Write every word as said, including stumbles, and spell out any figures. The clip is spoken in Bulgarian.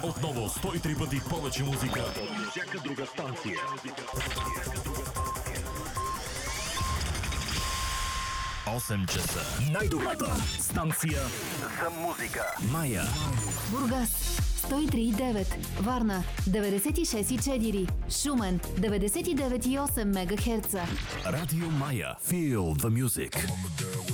Отново сто и три пъти повече музика от всяка друга станция. осем часа. Най-добрата станция за музика. Мая. Бургас сто и три и девет, Варна деветдесет и шест и четири, Шумен деветдесет и девет и осем мегахерца. Радио Мая. Feel the music.